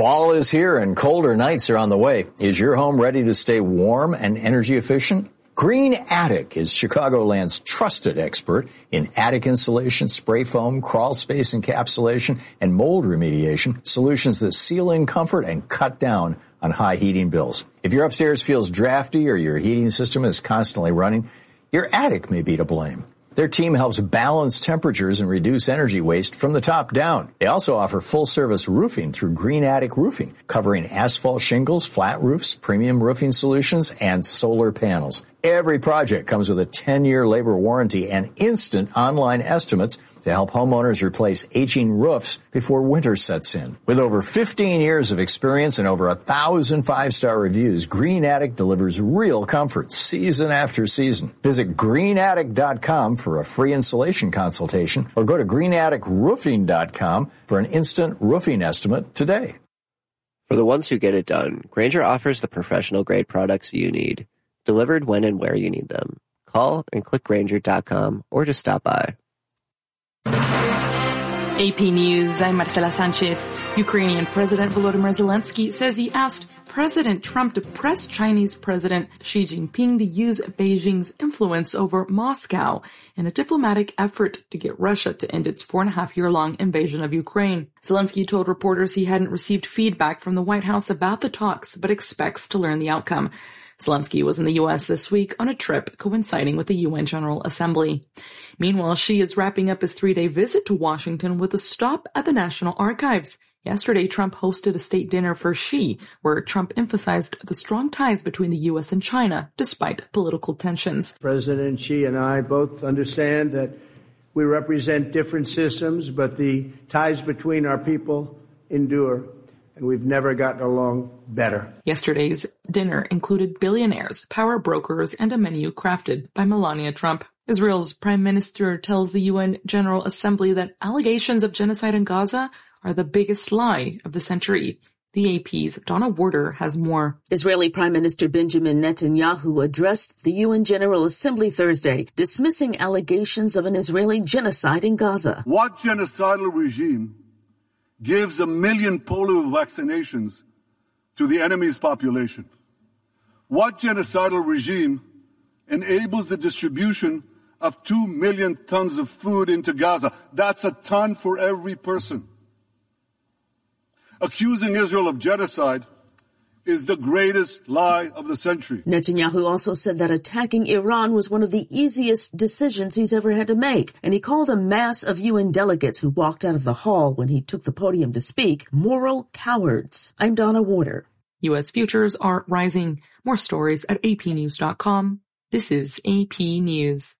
Fall is here and colder nights are on the way. Is your home ready to stay warm and energy efficient? Green Attic is Chicagoland's trusted expert in attic insulation, spray foam, crawl space encapsulation, and mold remediation, solutions that seal in comfort and cut down on high heating bills. If your upstairs feels drafty or your heating system is constantly running, your attic may be to blame. Their team helps balance temperatures and reduce energy waste from the top down. They also offer full-service roofing through Green Attic Roofing, covering asphalt shingles, flat roofs, premium roofing solutions, and solar panels. Every project comes with a 10-year labor warranty and instant online estimates to help homeowners replace aging roofs before winter sets in. With over 15 years of experience and over 1,000 five-star reviews, Green Attic delivers real comfort season after season. Visit greenattic.com for a free installation consultation or go to greenatticroofing.com for an instant roofing estimate today. For the ones who get it done, Grainger offers the professional-grade products you need, delivered when and where you need them. Call and click Grainger.com or just stop by. AP News, I'm Marcela Sanchez. Ukrainian President Volodymyr Zelensky says he asked President Trump to press Chinese President Xi Jinping to use Beijing's influence over Moscow in a diplomatic effort to get Russia to end its 4.5-year-long invasion of Ukraine. Zelensky told reporters he hadn't received feedback from the White House about the talks, but expects to learn the outcome. Zelensky was in the U.S. this week on a trip coinciding with the UN General Assembly. Meanwhile, Xi is wrapping up his 3-day visit to Washington with a stop at the National Archives. Yesterday, Trump hosted a state dinner for Xi, where Trump emphasized the strong ties between the U.S. and China, despite political tensions. President Xi and I both understand that we represent different systems, but the ties between our people endure. And we've never gotten along better. Yesterday's dinner included billionaires, power brokers, and a menu crafted by Melania Trump. Israel's prime minister tells the UN General Assembly that allegations of genocide in Gaza are the biggest lie of the century. The AP's Donna Warder has more. Israeli Prime Minister Benjamin Netanyahu addressed the UN General Assembly Thursday, dismissing allegations of an Israeli genocide in Gaza. What genocidal regime gives 1 million polio vaccinations to the enemy's population? What genocidal regime enables the distribution of 2 million tons of food into Gaza? That's a ton for every person. Accusing Israel of genocide is the greatest lie of the century. Netanyahu also said that attacking Iran was one of the easiest decisions he's ever had to make, and he called a mass of UN delegates who walked out of the hall when he took the podium to speak moral cowards. I'm Donna Warder. U.S. futures are rising. More stories at apnews.com. This is AP News.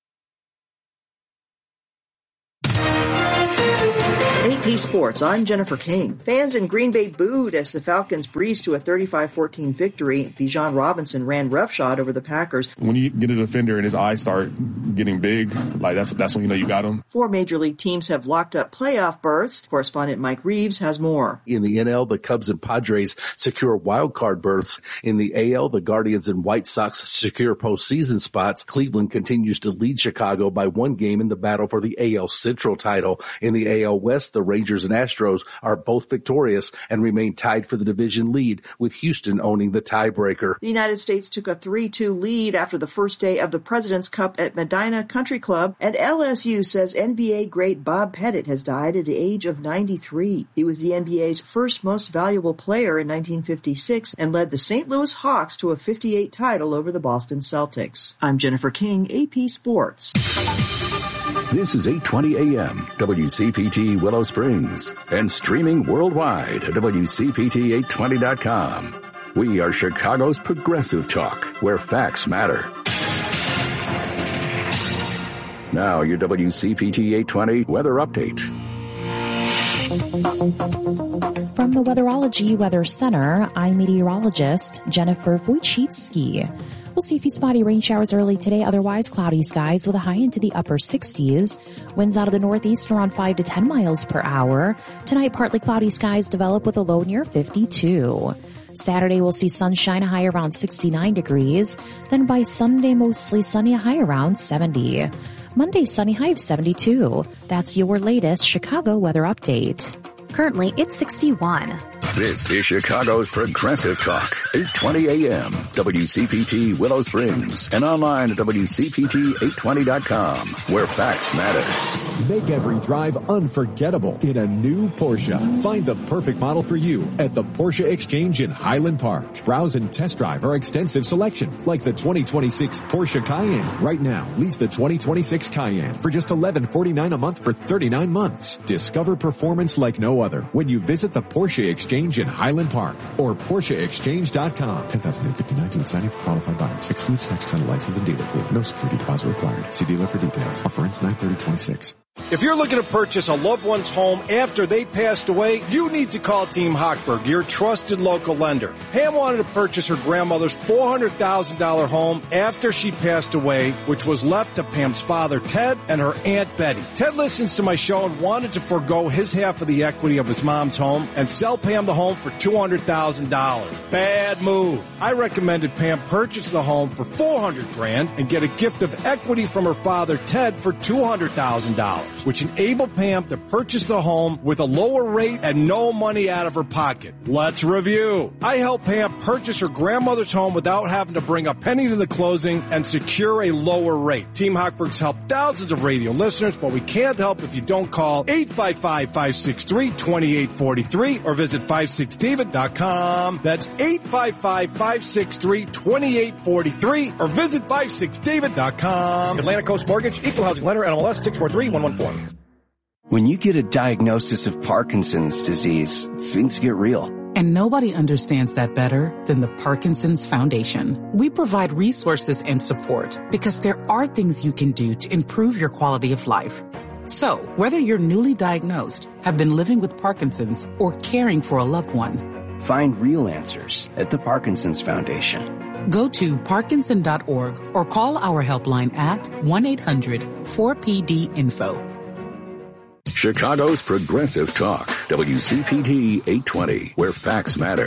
AP Sports, I'm Jennifer King. Fans in Green Bay booed as the Falcons breezed to a 35-14 victory. Bijan Robinson ran roughshod over the Packers. When you get a defender and his eyes start getting big, like that's when you know you got him. 4 major league teams have locked up playoff berths. Correspondent Mike Reeves has more. In the NL, the Cubs and Padres secure wild card berths. In the AL, the Guardians and White Sox secure postseason spots. Cleveland continues to lead Chicago by 1 game in the battle for the AL Central title. In the AL West, the Rangers and Astros are both victorious and remain tied for the division lead, with Houston owning the tiebreaker. The United States took a 3-2 lead after the first day of the President's Cup at Medina Country Club, and LSU says NBA great Bob Pettit has died at the age of 93. He was the NBA's first most valuable player in 1956 and led the St. Louis Hawks to a 58 title over the Boston Celtics. I'm Jennifer King, AP Sports. This is 820 AM, WCPT Willow Springs, and streaming worldwide at WCPT820.com. We are Chicago's progressive talk, where facts matter. Now, your WCPT 820 weather update. From the Weatherology Weather Center, I'm meteorologist Jennifer Wojcicki. We'll see a few spotty rain showers early today, otherwise cloudy skies with a high into the upper 60s. Winds out of the northeast around 5 to 10 miles per hour. Tonight, partly cloudy skies develop with a low near 52. Saturday, we'll see sunshine, a high around 69 degrees. Then by Sunday, mostly sunny, a high around 70. Monday, sunny, high of 72. That's your latest Chicago weather update. Currently, it's 61. This is Chicago's Progressive Talk, 820 AM, WCPT Willow Springs, and online at WCPT820.com, where facts matter. Make every drive unforgettable in a new Porsche. Find the perfect model for you at the Porsche Exchange in Highland Park. Browse and test drive our extensive selection, like the 2026 Porsche Cayenne. Right now, lease the 2026 Cayenne for just $1149 a month for 39 months. Discover performance like no other when you visit the Porsche Exchange in Highland Park or PorscheExchange.com. 10,859 signing for qualified buyers. Excludes tax, title, license, and dealer fee. No security deposit required. See dealer for details. Offer ends 9/30/26. If you're looking to purchase a loved one's home after they passed away, you need to call Team Hochberg, your trusted local lender. Pam wanted to purchase her grandmother's $400,000 home after she passed away, which was left to Pam's father, Ted, and her Aunt Betty. Ted listens to my show and wanted to forego his half of the equity of his mom's home and sell Pam the home for $200,000. Bad move. I recommended Pam purchase the home for $400,000 and get a gift of equity from her father, Ted, for $200,000. Which enabled Pam to purchase the home with a lower rate and no money out of her pocket. Let's review. I helped Pam purchase her grandmother's home without having to bring a penny to the closing and secure a lower rate. Team Hochberg's helped thousands of radio listeners, but we can't help if you don't call 855-563-2843 or visit 56david.com. That's 855-563-2843 or visit 56david.com. Atlantic Coast Mortgage, Equal Housing Lender, NMLS 643-114. When you get a diagnosis of Parkinson's disease, things get real. And nobody understands that better than the Parkinson's Foundation. We provide resources and support because there are things you can do to improve your quality of life. So, whether you're newly diagnosed, have been living with Parkinson's, or caring for a loved one, find real answers at the Parkinson's Foundation. Go to Parkinson.org or call our helpline at 1-800-4PD-INFO. Chicago's Progressive Talk, WCPT 820, where facts matter.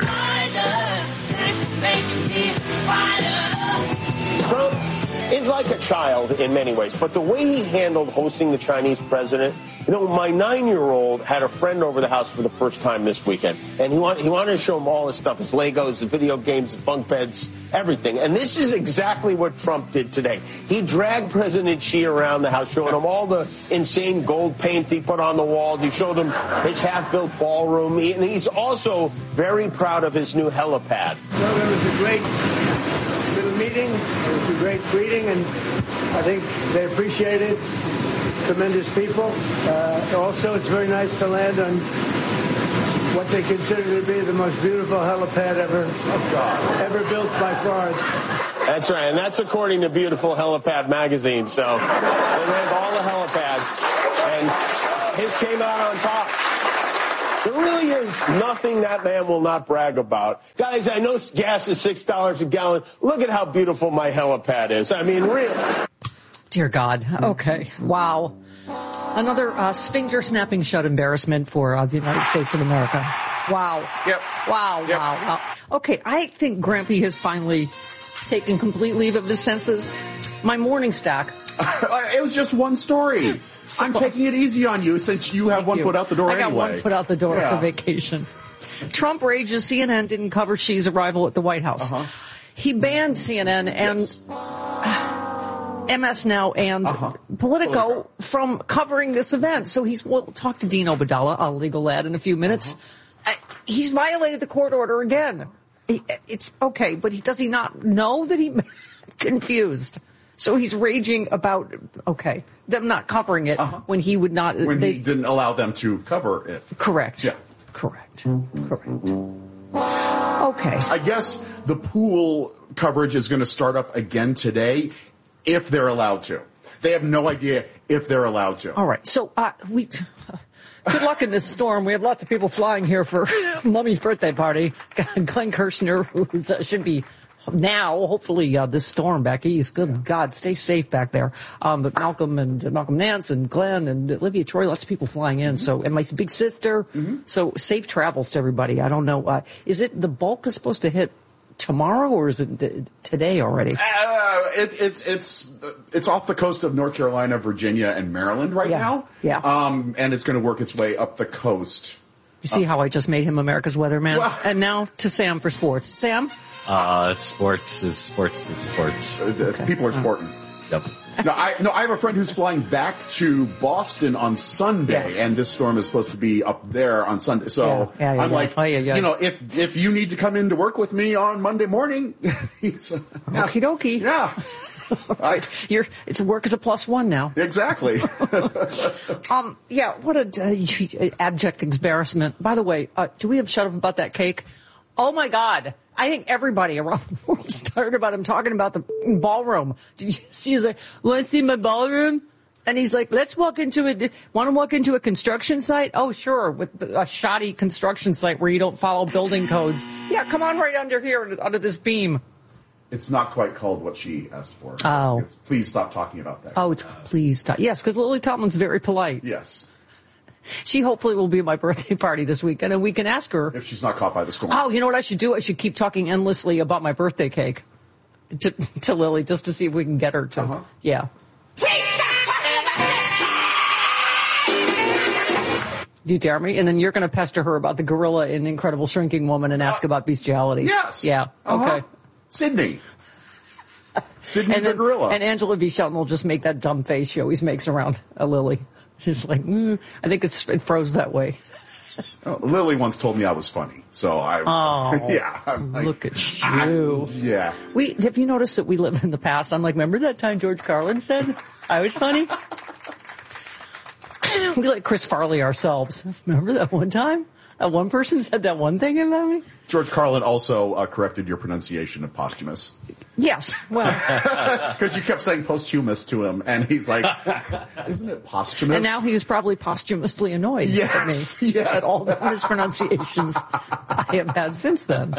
Trump is like a child in many ways, but the way he handled hosting the Chinese president, my 9-year-old had a friend over the house for the first time this weekend, and he wanted to show him all his stuff, his Legos, his video games, his bunk beds, everything. And this is exactly what Trump did today. He dragged President Xi around the house, showing him all the insane gold paint he put on the walls. He showed him his half-built ballroom, and he's also very proud of his new helipad. Well, it was a great little meeting. It was a great greeting, and I think they appreciate it. Tremendous people. Also, it's very nice to land on what they consider to be the most beautiful helipad ever built by far. That's right, and that's according to Beautiful Helipad magazine. So they rank all the helipads, and his came out on top. There really is nothing that man will not brag about. Guys, I know gas is $6 a gallon. Look at how beautiful my helipad is. I mean, really. Dear God. Okay. Wow. Another sphincter-snapping shut embarrassment for the United States of America. Wow. Yep. Wow, yep. Wow. Okay, I think Grampy has finally taken complete leave of his senses. My morning stack. It was just one story. I'm taking it easy on you since you have one foot out the door anyway. I got one foot out the door for vacation. Trump rages CNN didn't cover Xi's arrival at the White House. He banned CNN and MS Now and Politico from covering this event. So we'll talk to Dean Obeidallah, a legal lad, in a few minutes. He's violated the court order again. It's okay, but does he not know that he confused? So he's raging about, them not covering it when he would not. When he didn't allow them to cover it. Correct. Yeah. Correct. Okay. I guess the pool coverage is going to start up again today if they're allowed to. They have no idea if they're allowed to. All right. So good luck in this storm. We have lots of people flying here for Mummy's birthday party. Glenn Kirshner, who should be now, hopefully, this storm back east. Good God, stay safe back there. But Malcolm Nance and Glenn and Olivia Troy, lots of people flying in. So, and my big sister. So safe travels to everybody. I don't know. Is it the bulk is supposed to hit tomorrow or is it today already? It's off the coast of North Carolina, Virginia, and Maryland now. Yeah. And it's going to work its way up the coast You see how I just made him America's weatherman? Well, and now to Sam for sports. Sam? Sports is sports is sports. Okay. People are sporting. Yep. I have a friend who's flying back to Boston on Sunday, and this storm is supposed to be up there on Sunday. So I'm like, you know, if you need to come in to work with me on Monday morning, okie dokie. Yeah. It's work is a +1 now. Exactly. What a abject embarrassment. By the way, do we have shut up about that cake? Oh my God. I think everybody around the world is tired about him talking about the ballroom. Did you see? He's like, want to see my ballroom? And he's like, let's walk into it. Want to walk into a construction site? Oh, sure. With a shoddy construction site where you don't follow building codes. Yeah, come on right under here, under this beam. It's not quite called what she asked for. Oh. It's, please stop talking about that. Oh, it's please stop. Yes, because Lily Tomlin's very polite. Yes. She hopefully will be at my birthday party this weekend, and we can ask her. If she's not caught by the storm. Oh, you know what I should do? I should keep talking endlessly about my birthday cake to Lily, just to see if we can get her to. Uh-huh. Yeah. Do you dare me? And then you're going to pester her about the gorilla in Incredible Shrinking Woman and ask about bestiality. Yes. Yeah. Uh-huh. Okay. Sydney the gorilla. And Angela V. Shelton will just make that dumb face she always makes around a Lily. She's like, I think it froze that way. Lily once told me I was funny, so I'm like, look at you. Yeah. Have you noticed that we live in the past? I'm like, remember that time George Carlin said I was funny? We like Chris Farley ourselves. Remember that one time? That one person said that one thing about me? George Carlin also corrected your pronunciation of posthumous. Yes, well. Because you kept saying posthumous to him, and he's like, isn't it posthumous? And now he's probably posthumously annoyed at me at all the mispronunciations I have had since then.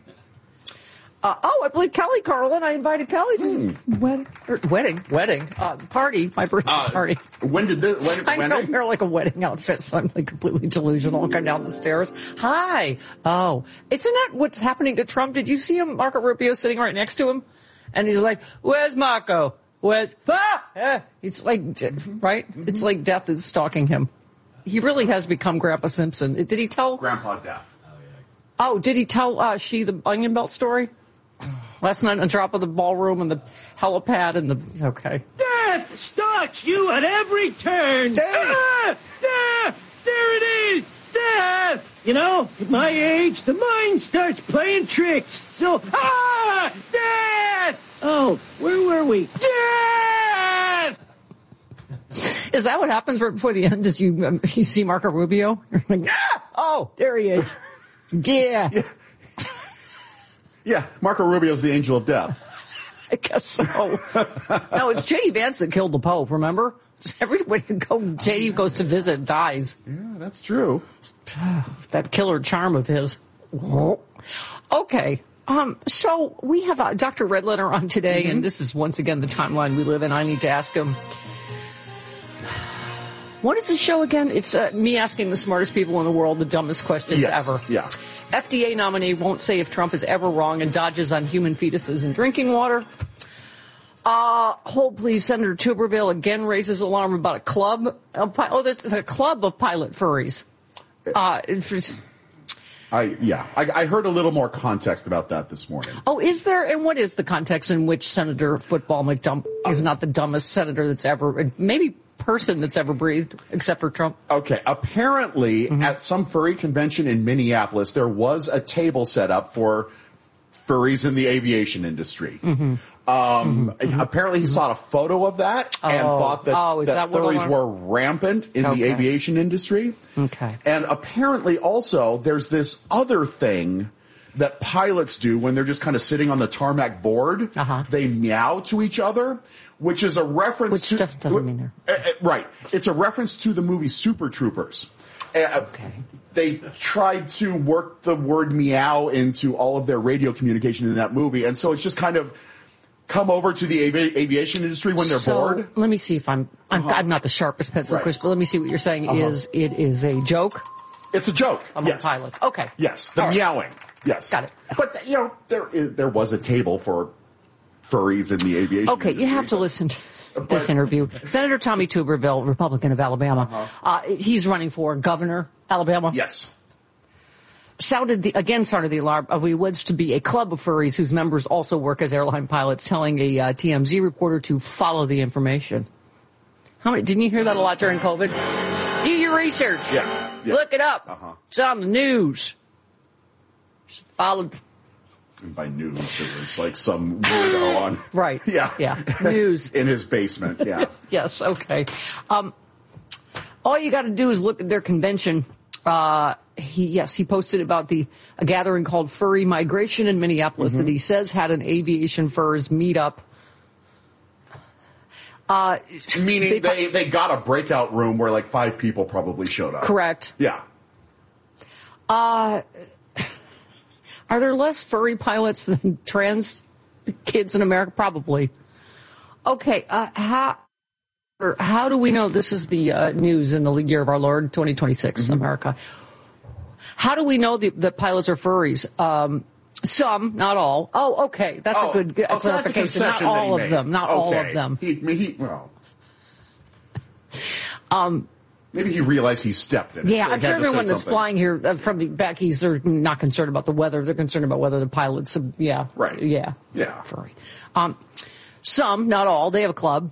I believe Kelly Carlin. I invited Kelly to wedding party, my birthday party. When did this? I don't wear like a wedding outfit, so I'm like completely delusional. Come down the stairs. Hi. Oh, isn't that what's happening to Trump? Did you see him, Marco Rubio, sitting right next to him? And he's like, "Where's Marco? Where's?" It's like, right? It's like death is stalking him. He really has become Grandpa Simpson. Did he tell Grandpa Death? Oh, did he tell she the onion belt story? Last night on top of the ballroom and the helipad and the... Okay. Death stalks you at every turn. Death! There it is! Death! You know, at my age, the mind starts playing tricks. So, death! Oh, where were we? Death! Is that what happens right before the end? Is you see Marco Rubio? You're like, oh, there he is. Yeah. Yeah, Marco Rubio's the angel of death. I guess so. No, it's J.D. Vance that killed the Pope, remember? Everybody J.D. goes to visit, dies. Yeah, that's true. That killer charm of his. Okay. So we have Dr. Redletter on today, and this is once again the timeline we live in. I need to ask him, what is the show again? It's me asking the smartest people in the world the dumbest questions ever. Yeah. FDA nominee won't say if Trump is ever wrong and dodges on human fetuses and drinking water. Hold please, Senator Tuberville again raises alarm about a club. This is a club of pilot furries. I heard a little more context about that this morning. Oh, is there? And what is the context in which Senator Football McDump is not the dumbest senator that's ever, maybe person that's ever breathed, except for Trump? Okay, apparently at some furry convention in Minneapolis, there was a table set up for furries in the aviation industry. Apparently he saw a photo of that and thought that furries were rampant in the aviation industry. Okay. And apparently also there's this other thing that pilots do when they're just kind of sitting on the tarmac board. They meow to each other, which is a reference Which stuff doesn't mean there. Right. It's a reference to the movie Super Troopers. They tried to work the word meow into all of their radio communication in that movie, and so it's just kind of come over to the aviation industry when they're bored. Let me see if I'm not the sharpest pencil, Chris, but let me see what you're saying is it is a joke? It's a joke. Among pilots. Okay. Yes. The meowing. Yes. Got it. But, you know, there was a table for furries in the aviation industry. You have to listen to this interview. Senator Tommy Tuberville, Republican of Alabama, he's running for governor, Alabama. Yes. sounded the alarm. We alleged to be a club of furries whose members also work as airline pilots, telling a TMZ reporter to follow the information. Didn't you hear that a lot during COVID? Do your research. Yeah. Look it up. It's on the news. Just follow. And by news, it was like some weirdo on. Right. Yeah. News. In his basement. Yeah. Yes. Okay. All you got to do is look at their convention. He posted about a gathering called Furry Migration in Minneapolis that he says had an aviation furs meetup. Meaning they got a breakout room where like 5 people probably showed up. Correct. Yeah. Are there less furry pilots than trans kids in America? Probably. Okay. How do we know this is the news in the year of our Lord 2026 America? How do we know the pilots are furries? Some, not all. Oh, okay. That's a good clarification. So not all of them. Not all of them. Maybe he realized he stepped in it. Yeah, so I'm sure everyone that's flying here from the back east are not concerned about the weather. They're concerned about whether the pilots, right. Yeah. Furry. Some, not all. They have a club.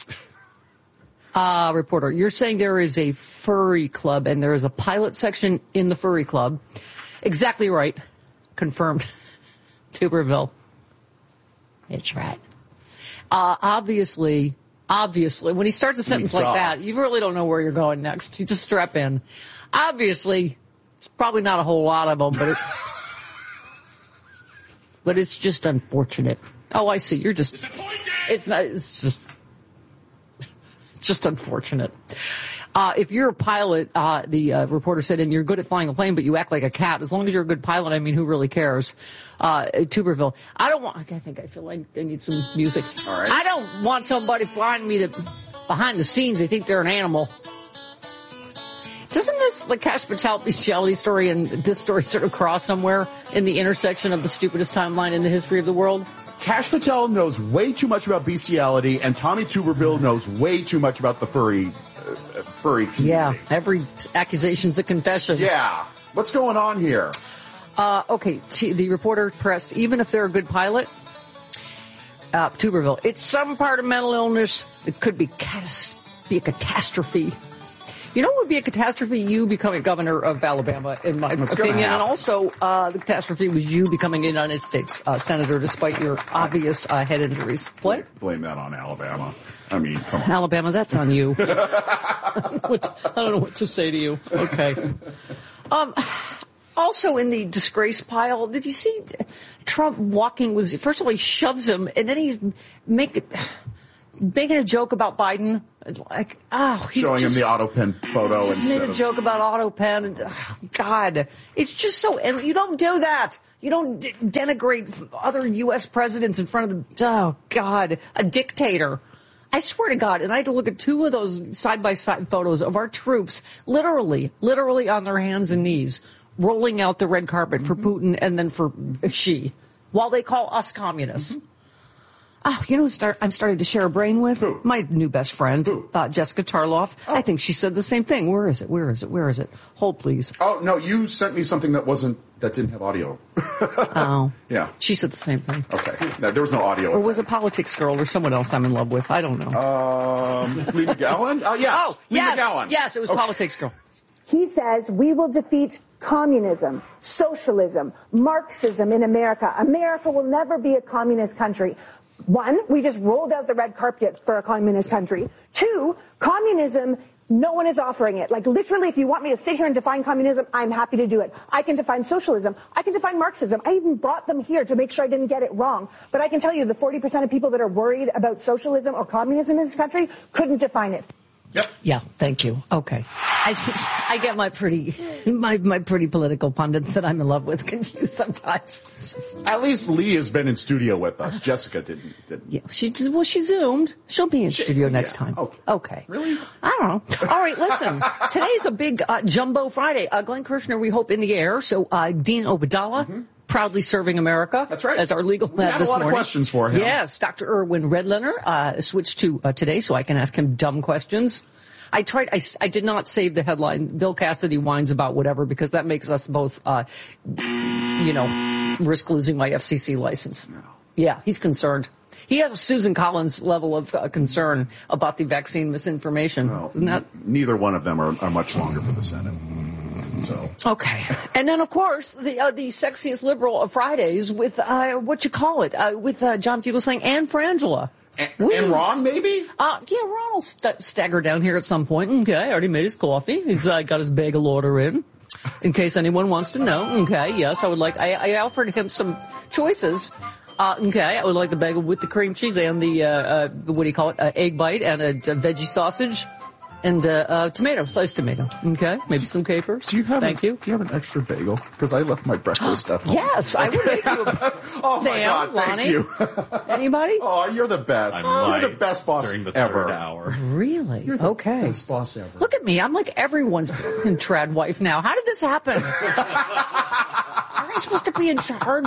Reporter, you're saying there is a furry club and there is a pilot section in the furry club. Exactly right. Confirmed. Tuberville. It's right. Obviously, when he starts a sentence like that, you really don't know where you're going next. You just strap in. Obviously, it's probably not a whole lot of them, but it's just unfortunate. Oh, I see. You're just, it's just unfortunate. If you're a pilot, the reporter said, and you're good at flying a plane, but you act like a cat, as long as you're a good pilot, I mean, who really cares? Tuberville. I feel like I need some music. All right. I don't want somebody flying me behind the scenes. They think they're an animal. Doesn't this, the Kash Patel bestiality story and this story sort of cross somewhere in the intersection of the stupidest timeline in the history of the world? Kash Patel knows way too much about bestiality, and Tommy Tuberville knows way too much about the furry community. Yeah, every accusation's a confession. Yeah. What's going on here? Okay, the reporter pressed, even if they're a good pilot, Tuberville, it's some part of mental illness. It could be a catastrophe. You know what would be a catastrophe? You becoming governor of Alabama, in my opinion. And also, the catastrophe was you becoming a United States senator, despite your obvious head injuries. What? Blame that on Alabama. I mean, come on. Alabama, that's on you. I don't know what to say to you. Okay. Also in the disgrace pile, did you see Trump walking with, first of all, he shoves him, and then he's making a joke about Biden. Like, he's showing him the AutoPen photo. Just made a joke about AutoPen. And, God, it's just so, and you don't do that. You don't denigrate other U.S. presidents in front of a dictator. I swear to God, and I had to look at 2 of those side-by-side photos of our troops, literally on their hands and knees, rolling out the red carpet for Putin and then for Xi, while they call us communists. Oh, you know who I'm starting to share a brain with? Who? My new best friend, Jessica Tarloff. Oh. I think she said the same thing. Where is it? Hold, please. Oh, no, you sent me something that didn't have audio. Oh. Yeah. She said the same thing. Okay. No, there was no audio. Or was it Politics Girl or someone else I'm in love with? I don't know. Lee McGowan? Yes. Oh, Lee yes. McGowan. Yes, it was Politics Girl. He says we will defeat communism, socialism, Marxism in America. America will never be a communist country. 1, we just rolled out the red carpet for a communist country. 2, communism, no one is offering it. Like, literally, if you want me to sit here and define communism, I'm happy to do it. I can define socialism. I can define Marxism. I even brought them here to make sure I didn't get it wrong. But I can tell you the 40% of people that are worried about socialism or communism in this country couldn't define it. Yep. Yeah, thank you. Okay. I get my pretty political pundits that I'm in love with confused sometimes. At least Lee has been in studio with us. Jessica didn't. Yeah, she zoomed. She'll be in studio next time. Okay. Really? I don't know. All right, listen. Today's a big Jumbo Friday. Glenn Kirshner, we hope, in the air. So Dean Obeidallah, proudly serving America. That's right. As our legal lad this morning. We had a lot of questions for him. Yes, Dr. Erwin Redlener switched to today so I can ask him dumb questions. I did not save the headline, Bill Cassidy whines about whatever, because that makes us both, risk losing my FCC license. No. Yeah, he's concerned. He has a Susan Collins level of concern about the vaccine misinformation. Well, Isn't that? Neither one of them are much longer for the Senate. So. Okay. And then, of course, the sexiest liberal of Fridays with, with John Fugelsang and Frangela. And Ron, maybe? Ron will stagger down here at some point. Okay, I already made his coffee. He's got his bagel order in case anyone wants to know. Okay, yes, I offered him some choices. I would like the bagel with the cream cheese and the, egg bite and a veggie sausage. And sliced tomato. Okay, maybe some capers. Thank you. Do you have an extra bagel? Because I left my breakfast at home. Yes, I would make you. Oh Sam, my God! Lonnie, thank you. Anybody? Oh, you're the best. You're the best boss during the ever. third hour. Really? You're the Okay. best boss ever. Look at me. I'm like everyone's trad wife now. How did this happen? Am I supposed to be in charge?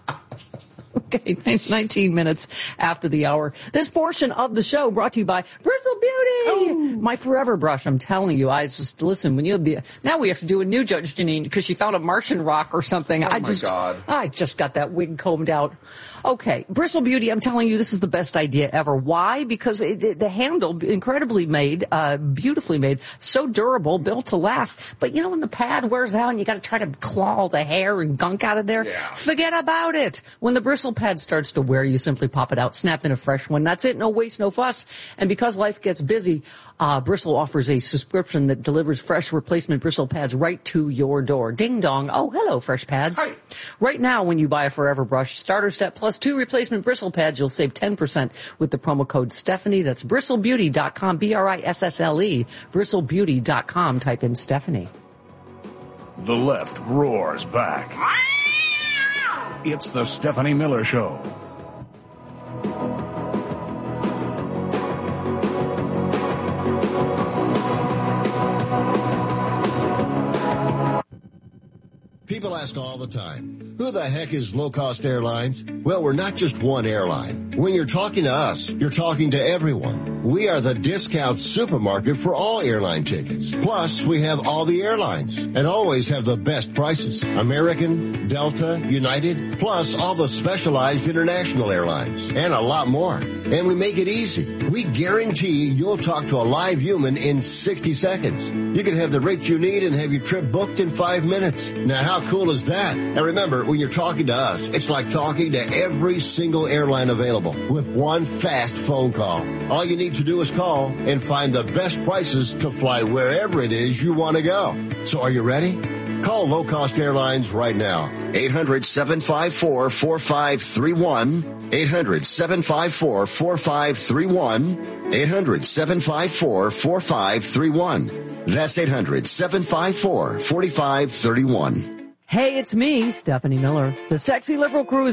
Okay, 19 minutes after the hour. This portion of the show brought to you by Bristle Beauty. My forever brush, I'm telling you. Listen, when now we have to do a new Judge Janine because she found a Martian rock or something. Oh, my God. I just got that wig combed out. Okay, Bristle Beauty, I'm telling you, this is the best idea ever. Why? Because the handle, incredibly made, beautifully made, so durable, built to last. But when the pad wears out and you got to try to claw all the hair and gunk out of there, forget about it. When the bristle pad starts to wear, you simply pop it out, snap in a fresh one. That's it. No waste, no fuss. And because life gets busy, Bristle offers a subscription that delivers fresh replacement bristle pads right to your door. Ding dong. Oh, hello, fresh pads. Hi. Right now, when you buy a Forever Brush starter set plus 2 replacement bristle pads, you'll save 10% with the promo code Stephanie. That's bristlebeauty.com, BRISSLE, bristlebeauty.com. Type in Stephanie. The left roars back. It's the Stephanie Miller Show. People ask all the time, who the heck is Low Cost Airlines? Well, we're not just one airline. When you're talking to us, you're talking to everyone. We are the discount supermarket for all airline tickets. Plus, we have all the airlines and always have the best prices. American, Delta, United, plus all the specialized international airlines and a lot more. And we make it easy. We guarantee you'll talk to a live human in 60 seconds. You can have the rate you need and have your trip booked in 5 minutes. Now, how cool is that? And remember, when you're talking to us, it's like talking to every single airline available with one fast phone call. All you need to do is call and find the best prices to fly wherever it is you want to go. So are you ready? Call Low Cost Airlines right now. 800-754-4531. 800-754-4531. 800-754-4531. That's 800-754-4531. Hey, it's me, Stephanie Miller. The Sexy Liberal Crew is